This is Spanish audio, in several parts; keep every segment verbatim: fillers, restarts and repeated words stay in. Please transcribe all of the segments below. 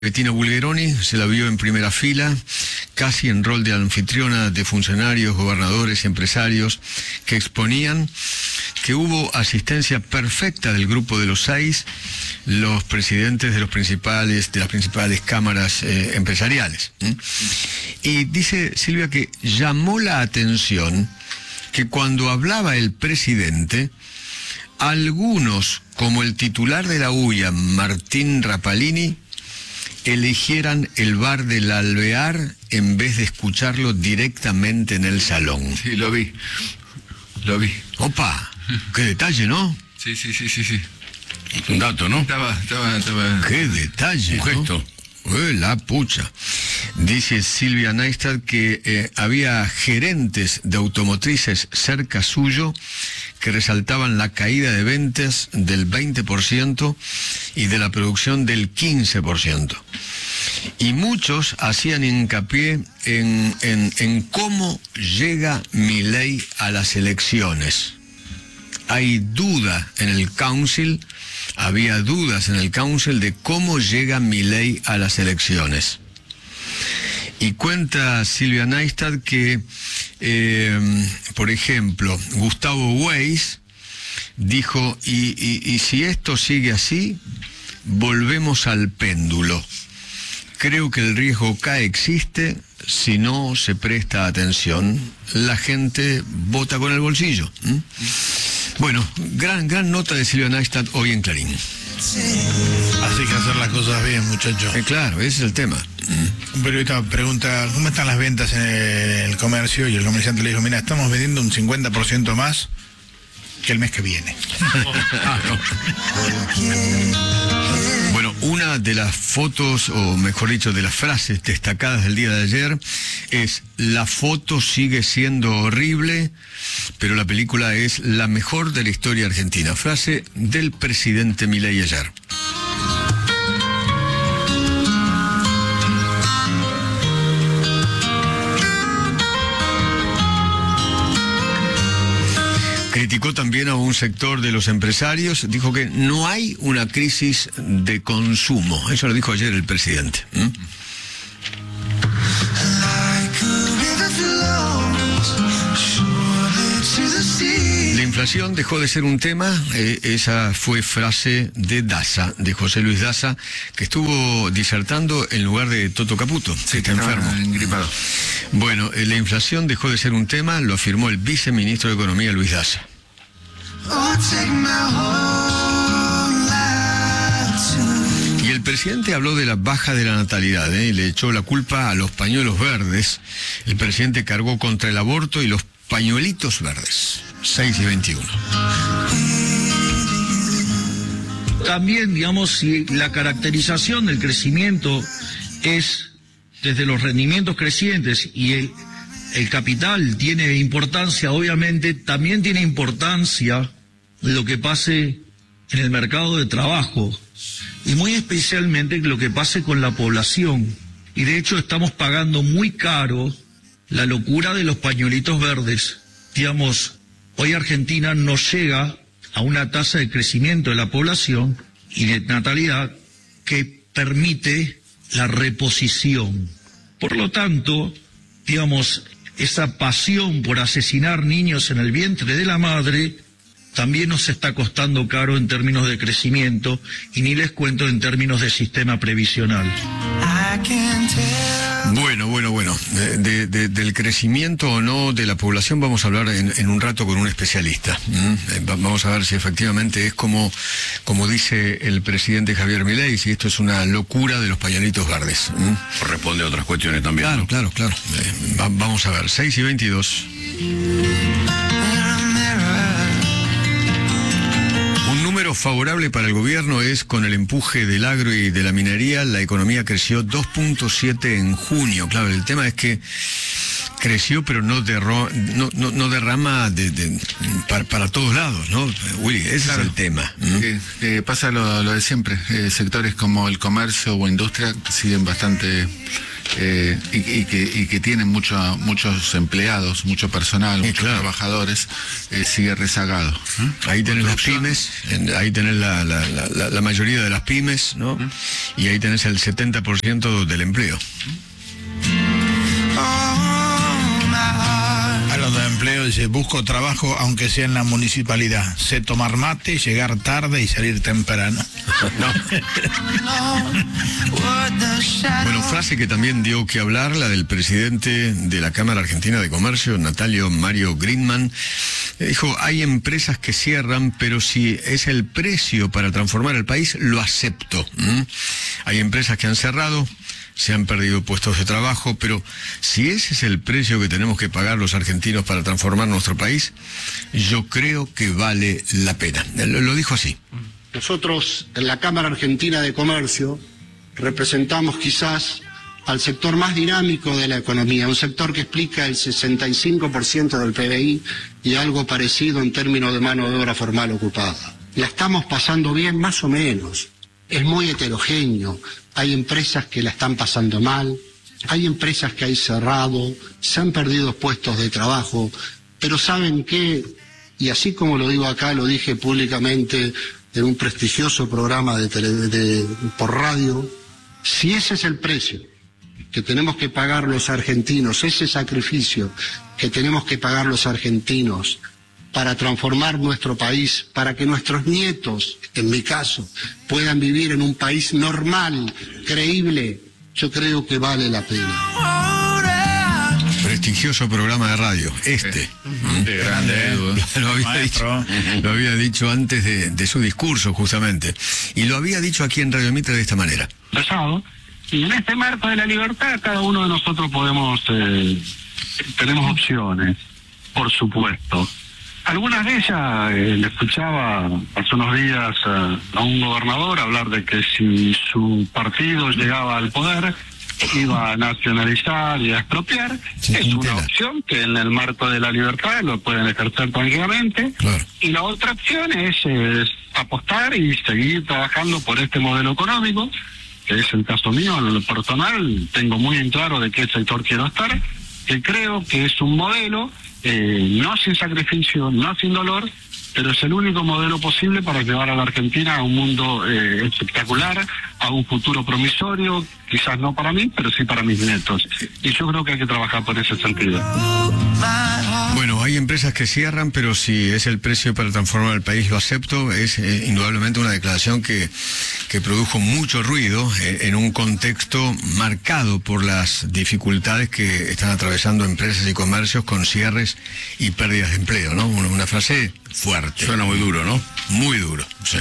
Bettina Bulgeroni se la vio en primera fila, casi en rol de anfitriona de funcionarios, gobernadores y empresarios que exponían que hubo asistencia perfecta del grupo de los seis, los presidentes de los principales, de las principales cámaras eh, empresariales. ¿Mm? Y dice Silvia que llamó la atención que cuando hablaba el presidente, algunos, como el titular de la U I A, Martín Rapalini, eligieran el bar del Alvear en vez de escucharlo directamente en el salón. Sí, lo vi, lo vi. Opa, qué detalle, ¿no? Sí, sí, sí, sí, sí. Es un dato, ¿no? Estaba, estaba, estaba... Qué detalle, Un gesto. ¿no? Eh, la pucha. Dice Silvia Neistad que eh, había gerentes de automotrices cerca suyo que resaltaban la caída de ventas del veinte por ciento y de la producción del quince por ciento. Y muchos hacían hincapié en, en, en cómo llega Milei a las elecciones. Hay duda en el Council, había dudas en el Council de cómo llega Milei a las elecciones. Y cuenta Silvia Neistad que, eh, por ejemplo, Gustavo Weiss dijo, y, y, y si esto sigue así, volvemos al péndulo. Creo que el riesgo acá existe si no se presta atención. La gente vota con el bolsillo. ¿Mm? Bueno, gran, gran nota de Silvia Neistad hoy en Clarín. Así que hacer las cosas bien, muchachos. Eh, claro, ese es el tema. Un periodista pregunta, ¿cómo están las ventas en el comercio? Y el comerciante le dijo, mira, estamos vendiendo un cincuenta por ciento más que el mes que viene. Ah, no. Bueno, una de las fotos, o mejor dicho, de las frases destacadas del día de ayer es: la foto sigue siendo horrible, pero la película es la mejor de la historia argentina. Frase del presidente Milei ayer. Criticó también a un sector de los empresarios, dijo que no hay una crisis de consumo. Eso lo dijo ayer el presidente. ¿Mm? La inflación dejó de ser un tema, eh, esa fue frase de Daza, de José Luis Daza, que estuvo disertando en lugar de Toto Caputo, que está enfermo. Engripado. Bueno, eh, la inflación dejó de ser un tema, lo afirmó el viceministro de Economía, Luis Daza. Y el presidente habló de la baja de la natalidad, ¿eh? y le echó la culpa a los pañuelos verdes. El presidente cargó contra el aborto y los pañuelitos verdes. seis y veintiuno. También, digamos, si la caracterización del crecimiento es desde los rendimientos crecientes y el, el capital tiene importancia, obviamente también tiene importancia lo que pase en el mercado de trabajo y muy especialmente lo que pase con la población. Y de hecho estamos pagando muy caro la locura de los pañuelitos verdes. Digamos, hoy Argentina no llega a una tasa de crecimiento de la población y de natalidad que permite la reposición. Por lo tanto, digamos, esa pasión por asesinar niños en el vientre de la madre también nos está costando caro en términos de crecimiento y ni les cuento en términos de sistema previsional. Bueno, bueno, bueno, de, de, de, del crecimiento o no de la población vamos a hablar en, en un rato con un especialista. ¿Mm? Vamos a ver si efectivamente es como, como dice el presidente Javier Milei, si esto es una locura de los pañuelitos verdes. ¿Mm? Responde a otras cuestiones también. Claro, ¿no? claro, claro. Eh, va, vamos a ver, seis y veintidós. Un número favorable para el gobierno es: con el empuje del agro y de la minería, la economía creció dos punto siete en junio. Claro, el tema es que creció, pero no, derro, no, no, no derrama de, de, para, para todos lados, ¿no? Willy, ese claro. es el tema. ¿Mm? Que, que pasa lo, lo de siempre. Eh, sectores como el comercio o industria siguen bastante eh, y, y, que, y que tienen mucho, muchos empleados, mucho personal, Sí, muchos claro. trabajadores, eh, sigue rezagado. ¿eh? Ahí tenés las Construcción. pymes, en- ahí tenés la, la, la, la mayoría de las pymes, ¿no? Y ahí tenés el setenta por ciento del empleo. Hablando de empleo, dice, busco trabajo aunque sea en la municipalidad. Sé tomar mate, llegar tarde y salir temprano. Bueno, frase que también dio que hablar, la del presidente de la Cámara Argentina de Comercio, Natalio Mario Greenman. Dijo, hay empresas que cierran, pero si es el precio para transformar el país, lo acepto. ¿Mm? Hay empresas que han cerrado, se han perdido puestos de trabajo, pero si ese es el precio que tenemos que pagar los argentinos para transformar nuestro país, yo creo que vale la pena. Lo, lo dijo así. Nosotros, en la Cámara Argentina de Comercio, representamos quizás al sector más dinámico de la economía, un sector que explica el sesenta y cinco por ciento del P B I y algo parecido en términos de mano de obra formal ocupada. La estamos pasando bien, más o menos. Es muy heterogéneo. Hay empresas que la están pasando mal, hay empresas que hay cerrado, se han perdido puestos de trabajo, pero ¿saben qué? Y así como lo digo acá, lo dije públicamente en un prestigioso programa de tele, de, por radio, si ese es el precio que tenemos que pagar los argentinos, ese sacrificio que tenemos que pagar los argentinos para transformar nuestro país, para que nuestros nietos, en mi caso, puedan vivir en un país normal, creíble, yo creo que vale la pena. Prestigioso programa de radio, este. De grande, Edu. Lo había, Maestro. dicho, lo había dicho antes de, de su discurso, justamente. Y lo había dicho aquí en Radio Mitre de esta manera. Pasado. Y en este marco de la libertad, cada uno de nosotros podemos, eh, tenemos opciones, por supuesto. Algunas de ellas, eh, le escuchaba hace unos días eh, a un gobernador hablar de que si su partido llegaba al poder, iba a nacionalizar y a expropiar. Sí, es una Quintela. opción que en el marco de la libertad lo pueden ejercer tranquilamente. Claro. Y la otra opción es, es apostar y seguir trabajando por este modelo económico, que es el caso mío. En lo personal tengo muy en claro de qué sector quiero estar, que creo que es un modelo eh, no sin sacrificio, no sin dolor, pero es el único modelo posible para llevar a la Argentina a un mundo eh, espectacular, a un futuro promisorio, quizás no para mí, pero sí para mis nietos. Y yo creo que hay que trabajar por ese sentido. Bueno, hay empresas que cierran, pero si es el precio para transformar el país, lo acepto. Es eh, indudablemente una declaración que, que produjo mucho ruido eh, en un contexto marcado por las dificultades que están atravesando empresas y comercios con cierres y pérdidas de empleo, ¿no? Una, una frase fuerte. Suena muy duro, ¿no? Muy duro, sí.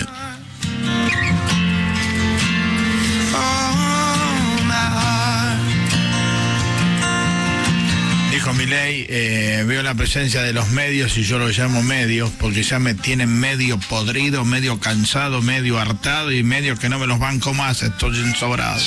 Dijo Milei, eh, veo la presencia de los medios y yo lo llamo medios porque ya me tienen medio podrido, medio cansado, medio hartado y medio que no me los banco más, estoy ensobrado.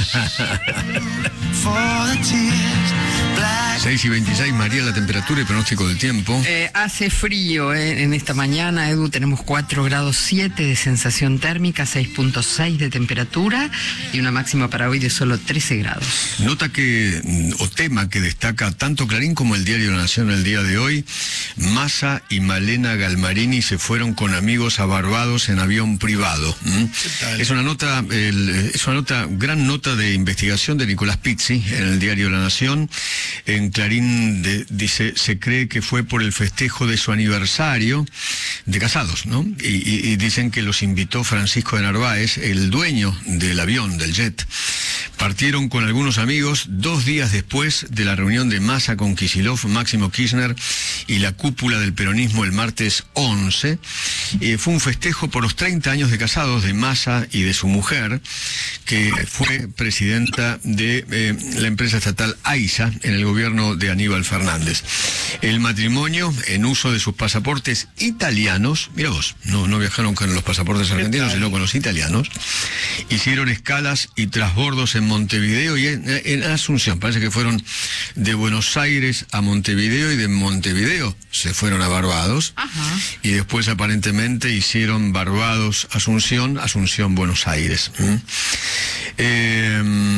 seis y veintiséis, María, la temperatura y pronóstico del tiempo. Eh, hace frío eh, en esta mañana, Edu, tenemos cuatro grados siete de sensación térmica, seis punto seis de temperatura y una máxima para hoy de solo trece grados. Nota que, mm, o tema que destaca tanto Clarín como el diario La Nación el día de hoy. Massa y Malena Galmarini se fueron con amigos a Barbados en avión privado. ¿Mm? Es una nota, el, es una nota, gran nota de investigación de Nicolás Pizzi en el diario La Nación. En Clarín de, dice, se cree que fue por el festejo de su aniversario de casados, ¿no? Y, y, y dicen que los invitó Francisco de Narváez, el dueño del avión, del jet. Partieron con algunos amigos dos días después de la reunión de Massa con Kicillof, Máximo Kirchner y la cúpula del peronismo el martes once. Eh, fue un festejo por los treinta años de casados de Massa y de su mujer, que fue presidenta de eh, la empresa estatal AISA en el gobierno de Aníbal Fernández. El matrimonio, en uso de sus pasaportes italianos, mira vos, no, no viajaron con los pasaportes argentinos, sino con los italianos, hicieron escalas y transbordos en Montevideo y en, en Asunción. Parece que fueron de Buenos Aires a Montevideo y de Montevideo se fueron a Barbados. Ajá. Y después aparentemente hicieron Barbados, Asunción, Asunción, Buenos Aires. ¿Mm? Eh,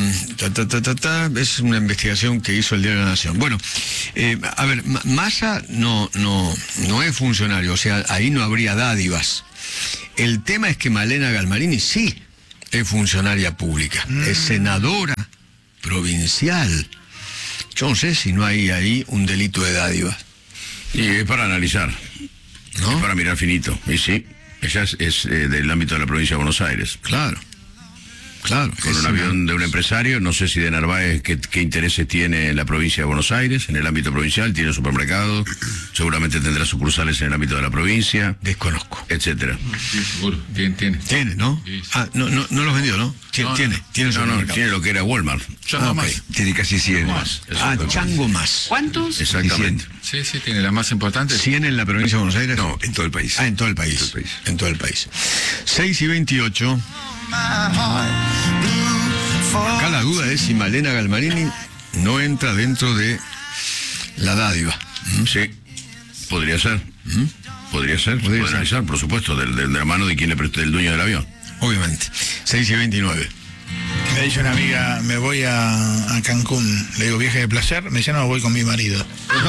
ta, ta, ta, ta, ta, es una investigación que hizo el Diario de la Nación. Bueno, eh, a ver, Massa no, no, no es funcionario, o sea, ahí no habría dádivas. El tema es que Malena Galmarini sí es funcionaria pública, mm. es senadora provincial. Yo no sé si no hay ahí un delito de dádivas. Y es para analizar, ¿no? Es para mirar finito. Y sí, ella es, es eh, del ámbito de la provincia de Buenos Aires. Claro. Claro, con un avión una... de un empresario, no sé si de Narváez qué, qué intereses tiene en la provincia de Buenos Aires, en el ámbito provincial, tiene supermercados, seguramente tendrá sucursales en el ámbito de la provincia. Desconozco. Etcétera. Sí, seguro, tiene, tiene. Tiene, ¿no? Sí, sí. Ah, no, no, no los vendió, ¿no? Tiene, no, tiene, tiene, no, no, tiene lo que era Walmart. Ah, okay. Tiene casi cien. Más. Ah, Chango más. ¿Cuántos? Exactamente. Sí, sí, tiene la más importante. ¿cien en la provincia de Buenos Aires? No, en todo el país. Ah, en todo el país. En todo el país. En todo el país. seis y veintiocho. Acá la duda es si Malena Galmarini no entra dentro de la dádiva. ¿Mm? Sí, podría ser. ¿Mm? Podría ser, podría ser. Analizar, por supuesto, del, del, de la mano de quien le prestó, del dueño del avión. Obviamente. seis y veintinueve. Me dice una amiga, me voy a, a Cancún. Le digo, viaje de placer. Me dice, no, voy con mi marido.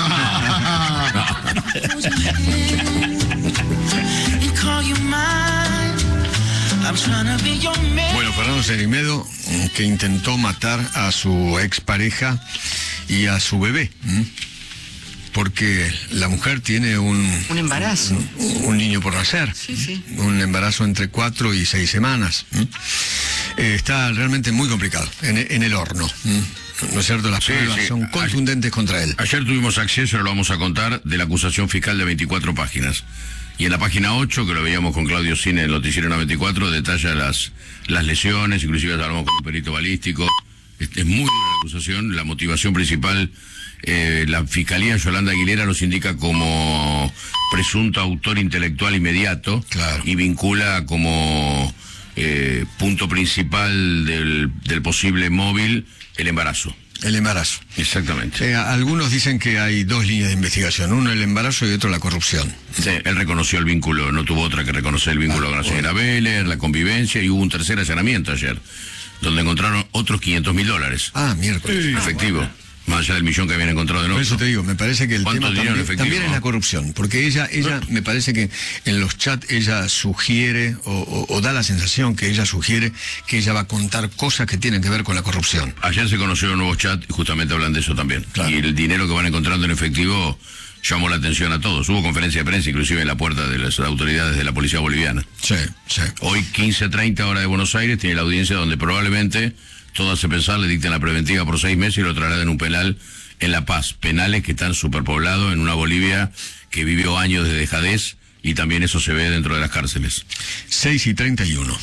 Bueno, Fernando Cerimedo, que intentó matar a su expareja y a su bebé, porque la mujer tiene un... Un embarazo. Un, un niño por nacer. Sí, sí. Un embarazo entre cuatro y seis semanas. Eh, está realmente muy complicado, en, en el horno. ¿No es cierto? Las sí, pruebas sí. son contundentes contra él. Ayer tuvimos acceso, lo vamos a contar, de la acusación fiscal de veinticuatro páginas. Y en la página ocho, que lo veíamos con Claudio Cine en el Noticiero noventa y cuatro, detalla las, las lesiones, inclusive hablamos con un perito balístico. Es, es muy dura la acusación, la motivación principal, eh, la Fiscalía Yolanda Aguilera los indica como presunto autor intelectual inmediato, claro, y vincula como eh, punto principal del, del posible móvil el embarazo. El embarazo. Exactamente. Eh, algunos dicen que hay dos líneas de investigación, uno el embarazo y otro la corrupción. Sí, él reconoció el vínculo, no tuvo otra que reconocer el vínculo ah, con la señora bueno. Vélez, la convivencia, y hubo un tercer allanamiento ayer, donde encontraron otros quinientos mil dólares. Ah, miércoles. Sí, efectivo. Ah, bueno. Más allá del millón que habían encontrado de nuevo. Por eso te digo, me parece que el tema también, también es la corrupción, porque ella, ella me parece que en los chats ella sugiere o, o, o da la sensación que ella sugiere que ella va a contar cosas que tienen que ver con la corrupción. Ayer se conocieron nuevos chats y justamente hablan de eso también. Claro. Y el dinero que van encontrando en efectivo llamó la atención a todos. Hubo conferencia de prensa inclusive en la puerta de las autoridades de la policía boliviana. Sí, sí. Hoy quince a treinta hora de Buenos Aires tiene la audiencia donde probablemente todo hace pensar, le dicten la preventiva por seis meses y lo trasladen a un penal en La Paz, penales que están superpoblados en una Bolivia que vivió años de dejadez, y también eso se ve dentro de las cárceles. seis y treinta y uno.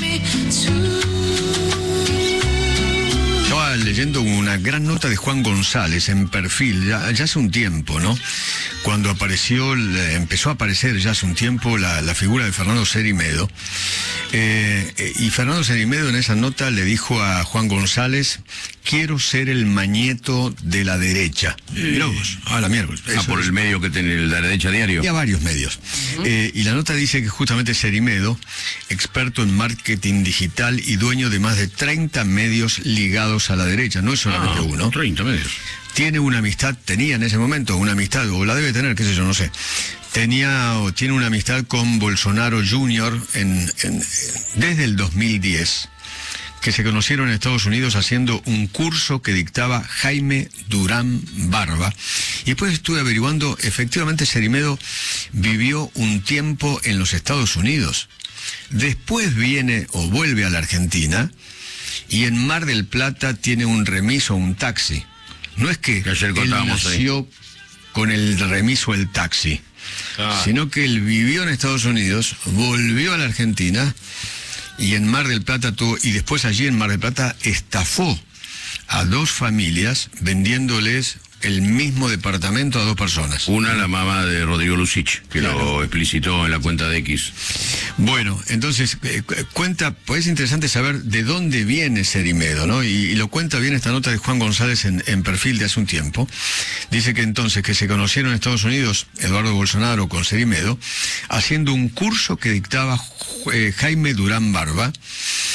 Estaba leyendo una gran nota de Juan González en Perfil, ya, ya hace un tiempo, ¿no? Cuando apareció, empezó a aparecer ya hace un tiempo la, la figura de Fernando Cerimedo. Eh, y Fernando Cerimedo en esa nota le dijo a Juan González: quiero ser el Mañeto de la derecha. Mirá vos, a la mierda. Ah, por es. El medio que tiene la derecha diario. Y a varios medios. Uh-huh. Eh, y la nota dice que justamente Cerimedo, experto en marketing digital y dueño de más de treinta medios ligados a la derecha, no es solamente ah, uno. treinta medios. Tiene una amistad, tenía en ese momento una amistad, o la debe tener, qué sé yo, no sé. Tenía o tiene una amistad con Bolsonaro junior en, en, desde el dos mil diez, que se conocieron en Estados Unidos haciendo un curso que dictaba Jaime Durán Barba. Y después estuve averiguando, efectivamente Cerimedo vivió un tiempo en los Estados Unidos. Después viene o vuelve a la Argentina y en Mar del Plata tiene un remiso, un taxi. No es que, que ayer él nació ahí con el remiso, el taxi, ah. sino que él vivió en Estados Unidos, volvió a la Argentina y en Mar del Plata tuvo, y después allí en Mar del Plata estafó a dos familias vendiéndoles el mismo departamento a dos personas. Una, la mamá de Rodrigo Lucich, que claro. lo explicitó en la cuenta de X. Bueno, entonces, eh, cuenta, pues es interesante saber de dónde viene Cerimedo, ¿no? Y, y lo cuenta bien esta nota de Juan González en, en Perfil de hace un tiempo. Dice que entonces que se conocieron en Estados Unidos Eduardo Bolsonaro con Cerimedo, haciendo un curso que dictaba eh, Jaime Durán Barba,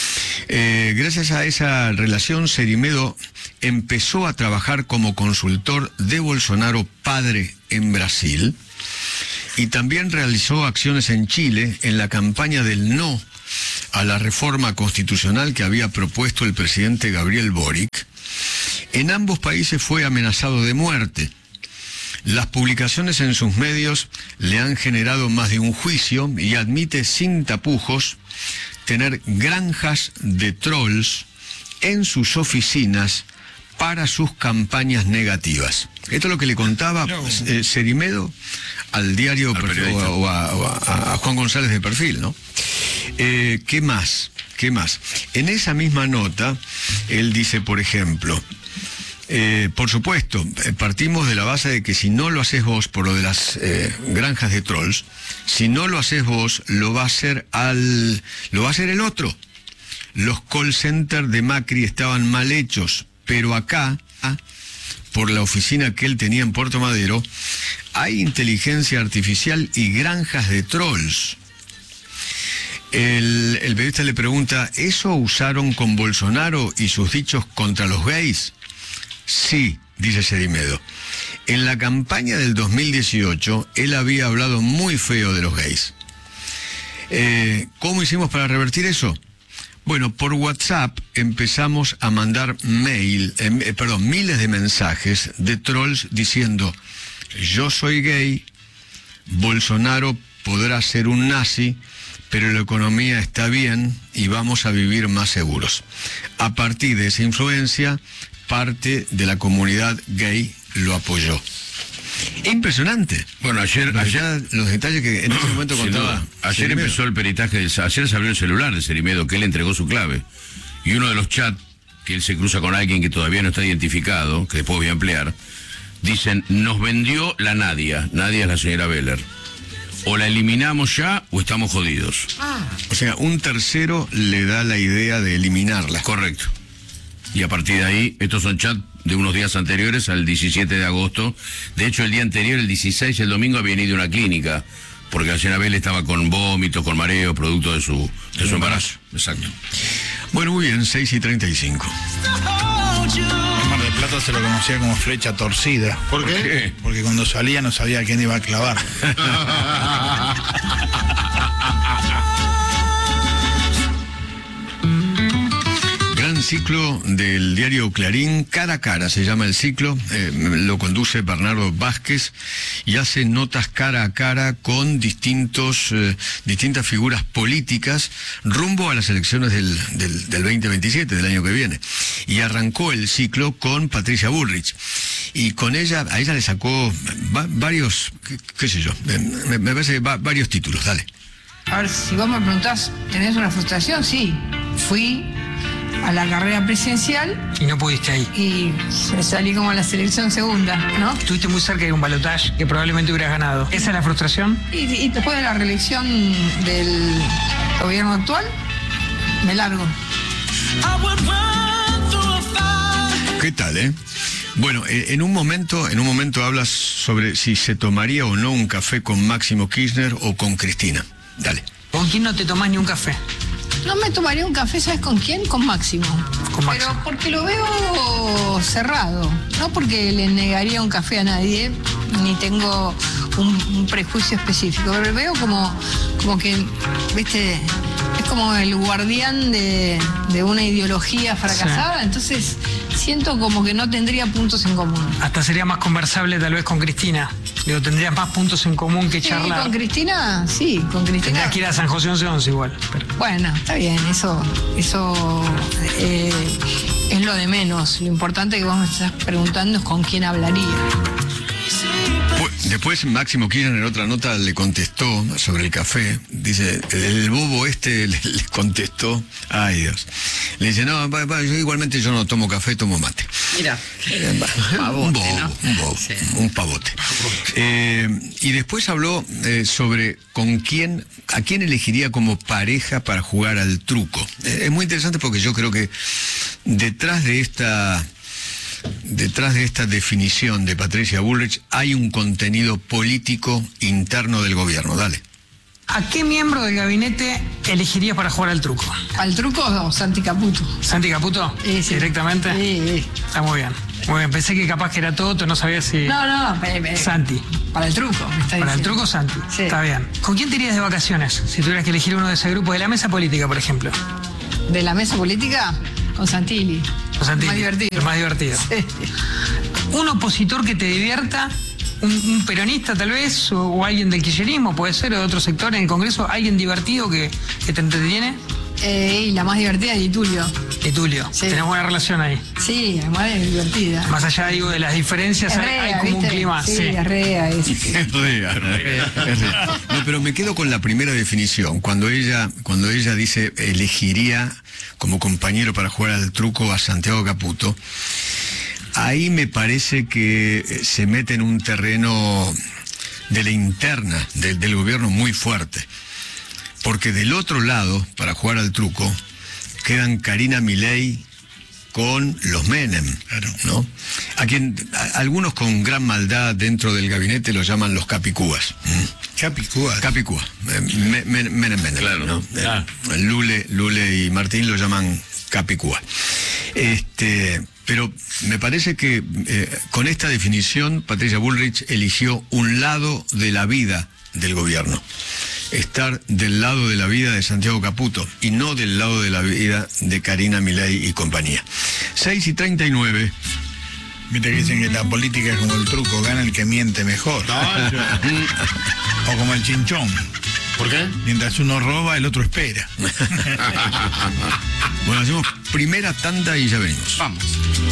Eh, gracias a esa relación, Cerimedo empezó a trabajar como consultor de Bolsonaro padre en Brasil y también realizó acciones en Chile en la campaña del no a la reforma constitucional que había propuesto el presidente Gabriel Boric. En ambos países fue amenazado de muerte. Las publicaciones en sus medios le han generado más de un juicio y admite sin tapujos tener granjas de trolls en sus oficinas para sus campañas negativas. Esto es lo que le contaba eh, Cerimedo al diario Perfil, o, a, o, a, o a, a Juan González de Perfil, ¿no? Eh, ¿Qué más? ¿Qué más? En esa misma nota, él dice, por ejemplo, eh, por supuesto, partimos de la base de que si no lo haces vos por lo de las eh, granjas de trolls, si no lo haces vos, lo va a hacer al, lo va a hacer el otro. Los call centers de Macri estaban mal hechos, pero acá, ah, por la oficina que él tenía en Puerto Madero, hay inteligencia artificial y granjas de trolls. El, el periodista le pregunta, ¿eso usaron con Bolsonaro y sus dichos contra los gays? Sí, dice Cerimedo. En la campaña del dos mil dieciocho, él había hablado muy feo de los gays. Eh, ¿Cómo hicimos para revertir eso? Bueno, por WhatsApp empezamos a mandar mail, eh, perdón, miles de mensajes de trolls diciendo, yo soy gay, Bolsonaro podrá ser un nazi, pero la economía está bien y vamos a vivir más seguros. A partir de esa influencia, parte de la comunidad gay lo apoyó. Impresionante. Bueno, ayer, Pero ayer ya los detalles que en ese momento contaba. duda, ayer Cerimedo. empezó el peritaje, del, ayer se abrió el celular de Cerimedo, que él entregó su clave. Y uno de los chats, que él se cruza con alguien que todavía no está identificado, que después voy a ampliar, dicen, nos vendió la Nadia. Nadia es la señora Beller. O la eliminamos ya o estamos jodidos. Ah. O sea, un tercero le da la idea de eliminarla. Correcto. Y a partir de ahí, estos son chats de unos días anteriores al diecisiete de agosto. De hecho, el día anterior, el dieciséis, el domingo, habían ido a una clínica, porque la señora Bell estaba con vómitos, con mareo, producto de su, de su embarazo. Exacto. Bueno, muy bien, seis y treinta y cinco. En Mar del Plata se lo conocía como flecha torcida. ¿Por qué? Porque cuando salía no sabía a quién iba a clavar. Gran ciclo del diario Clarín, Cara a Cara se llama el ciclo, eh, lo conduce Bernardo Vázquez y hace notas cara a cara con distintos, eh, distintas figuras políticas rumbo a las elecciones del, del, del veinte veintisiete, del año que viene. Y arrancó el ciclo con Patricia Bullrich. Y con ella, a ella le sacó va, varios, qué, qué sé yo, me, me parece que va, varios títulos, dale. A ver, si vos me preguntás, ¿tenés una frustración? Sí. Fui a la carrera presidencial Y no pudiste ahí. y salí como a la selección segunda, ¿no? Estuviste muy cerca de un balotaje que probablemente hubieras ganado. ¿Esa es la frustración? Y, y después de la reelección del gobierno actual, me largo. ¿Qué tal, eh? Bueno, eh, en un momento, en un momento hablas sobre si se tomaría o no un café con Máximo Kirchner o con Cristina. Dale. ¿Con quién no te tomás ni un café? No me tomaría un café, ¿sabes con quién? Con Máximo. Con Máximo. Pero porque lo veo cerrado. No porque le negaría un café a nadie, ni tengo un, un prejuicio específico. Pero veo como, como que, viste, es como el guardián de, de una ideología fracasada. Sí. Entonces siento como que no tendría puntos en común. Hasta sería más conversable tal vez con Cristina. Digo, tendrías más puntos en común que Sí, charlar. con Cristina, sí, con Cristina. Tendrías que ir a San José once once igual. Pero... Bueno, está bien, eso, eso eh, es lo de menos. Lo importante que vos me estás preguntando es con quién hablaría. Después Máximo Kirchner en otra nota le contestó sobre el café, dice, el, el bobo este le, le contestó, ay Dios, le dice, no, va, va, yo igualmente yo no tomo café, tomo mate. Mira, Eh, pavote, un bobo, ¿no? un bobo, Sí. un pavote. Eh, y después habló eh, sobre con quién, a quién elegiría como pareja para jugar al truco. Eh, es muy interesante porque yo creo que detrás de esta... Detrás de esta definición de Patricia Bullrich hay un contenido político interno del gobierno. Dale. ¿A qué miembro del gabinete elegirías para jugar al truco? ¿Al truco o Santi Caputo? ¿Santi Caputo? Sí, sí. ¿Directamente? Sí, sí. Está muy bien. Muy bien. Pensé que capaz que era Toto, no sabía si... No, no, eh, eh, Santi. Para el truco, me está Para el diciendo. truco, Santi. Sí. Está bien. ¿Con quién te irías de vacaciones? Si tuvieras que elegir uno de ese grupo de la mesa política, por ejemplo. ¿De la mesa política? Con Santilli. Con Santilli. Más divertido. El más divertido. Sí. Un opositor que te divierta, un, un peronista tal vez, o, o alguien del kirchnerismo, puede ser, o de otro sector en el Congreso, alguien divertido que, que te entretiene. Eh, y la más divertida es Tulio. Y Tulio, Sí. tenés buena relación ahí. Sí, además es divertida. Más allá, digo, de las diferencias, Es hay, rea, hay como un ¿viste? clima. Sí, es rea, es- Es rea, es rea. No, pero me quedo con la primera definición. Cuando ella, cuando ella dice elegiría como compañero para jugar al truco a Santiago Caputo, ahí me parece que eh, se mete en un terreno de la interna del, del gobierno muy fuerte. Porque del otro lado, para jugar al truco, quedan Karina Milei con los Menem, ¿no? A quien a- algunos con gran maldad dentro del gabinete lo llaman los capicúas. Capicúa. Capicúa. eh, Me- Me- Menem Menem, Claro. ¿no? Eh, Ah. Lule, Lule y Martín lo llaman capicúa. Este, pero me parece que eh, con esta definición Patricia Bullrich eligió un lado de la vida del gobierno. Estar del lado de la vida de Santiago Caputo y no del lado de la vida de Karina Milei y compañía. seis y treinta y nueve. Viste que dicen que la política es como el truco, gana el que miente mejor. O como el chinchón. ¿Por qué? Mientras uno roba, el otro espera. Bueno, hacemos primera tanda y ya venimos. Vamos.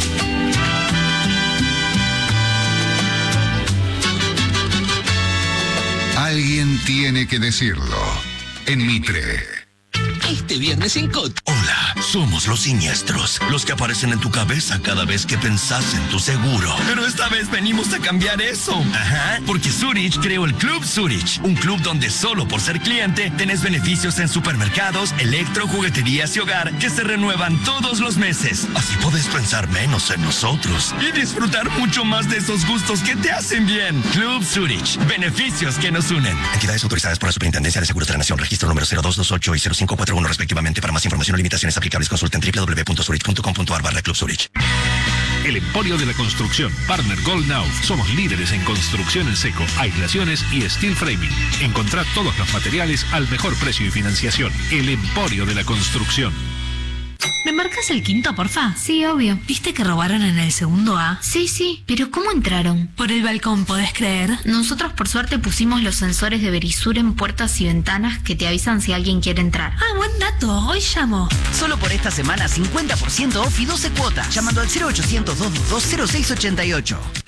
Alguien tiene que decirlo. En Mitre. Este viernes en C O T. Hola, somos los siniestros, los que aparecen en tu cabeza cada vez que pensás en tu seguro. Pero esta vez venimos a cambiar eso. Ajá, porque Zurich creó el Club Zurich, un club donde solo por ser cliente tenés beneficios en supermercados, electro, jugueterías y hogar que se renuevan todos los meses. Así podés pensar menos en nosotros y disfrutar mucho más de esos gustos que te hacen bien. Club Zurich, beneficios que nos unen. Entidades autorizadas por la Superintendencia de Seguros de la Nación, registro número cero dos dos ocho y cero cinco cuatro uno respectivamente. Para más información o limitaciones aplicables, consulta en doble u doble u doble u punto zurich punto com punto a r barra Club Zurich. El Emporio de la Construcción, Partner Gold Now. Somos líderes en construcción en seco, aislaciones y steel framing. Encontrá todos los materiales al mejor precio y financiación. El Emporio de la Construcción. ¿Me marcas el quinto, porfa? Sí, obvio. ¿Viste que robaron en el segundo A? Sí, sí, pero ¿cómo entraron? Por el balcón, ¿podés creer? Nosotros por suerte pusimos los sensores de Verisur en puertas y ventanas que te avisan si alguien quiere entrar. Ah, buen dato. Hoy llamo. Solo por esta semana cincuenta por ciento off y doce cuotas. Llamando al cero ochocientos, dos dos dos, cero seis ochenta y ocho.